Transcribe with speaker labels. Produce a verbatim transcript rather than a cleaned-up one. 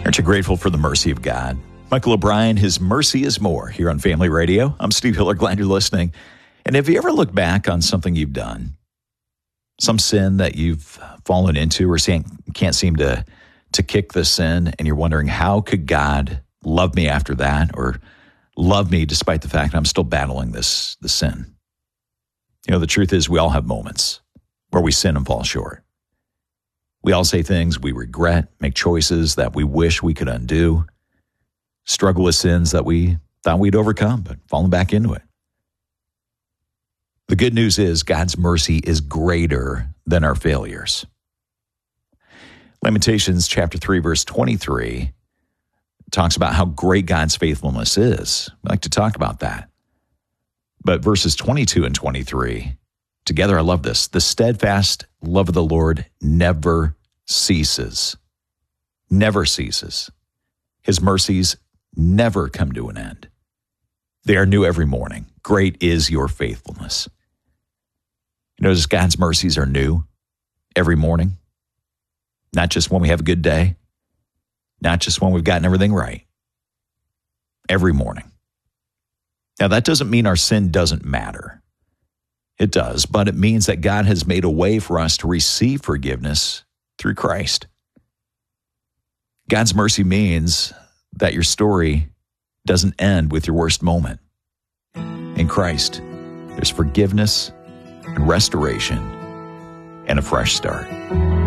Speaker 1: Aren't you grateful for the mercy of God? Michael O'Brien, His Mercy is More, here on Family Radio. I'm Steve Hiller, glad you're listening. And have you ever looked back on something you've done? Some sin that you've fallen into or can't seem to, to kick the sin, and you're wondering, how could God love me after that, or love me despite the fact I'm still battling this, this sin? You know, the truth is we all have moments where we sin and fall short. We all say things we regret, make choices that we wish we could undo, struggle with sins that we thought we'd overcome, but fallen back into it. The good news is God's mercy is greater than our failures. Lamentations chapter three, verse twenty-three talks about how great God's faithfulness is. We like to talk about that. But verses twenty-two and twenty-three, together, I love this. The steadfast love of the Lord never ceases. Never ceases. His mercies never come to an end. They are new every morning. Great is your faithfulness. You notice God's mercies are new every morning. Not just when we have a good day. Not just when we've gotten everything right. Every morning. Now, that doesn't mean our sin doesn't matter. It does, but it means that God has made a way for us to receive forgiveness through Christ. God's mercy means that your story doesn't end with your worst moment. In Christ, there's forgiveness and restoration and a fresh start.